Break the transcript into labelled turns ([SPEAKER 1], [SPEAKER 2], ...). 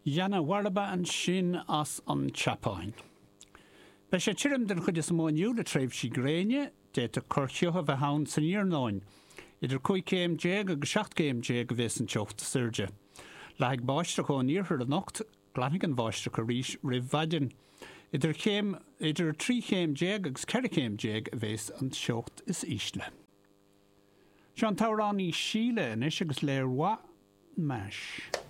[SPEAKER 1] Jana warba an sin as an chapáin. Bei sé tírim den chud is móniu le tréimh sí gréine, déit a corchiocha bheith haun san íarnáin. Idir 5 kmj agus 7 kmj go bhés an teocht surge. Leigh báisteach ó níorthar a nocht, glannig an báisteach a rís rih vaidin. Idir 3 kmj agus 4 kmj a bhés an teocht is ísle. Sean Tauránaí síle inis agus léir wa meis.